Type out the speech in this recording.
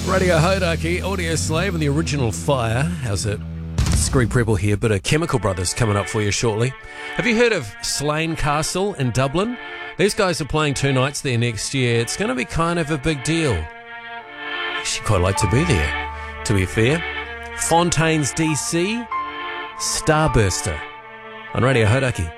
Radio Hodaki, Audio Slave and the Original Fire. How's it? Scree Preble here, but a Chemical Brothers coming up for you shortly. Have you heard of Slane Castle in Dublin? These guys are playing 2 nights there next year. It's going to be kind of a big deal. Actually quite like to be there, to be fair. Fontaines DC, Starburster on Radio Hodaki.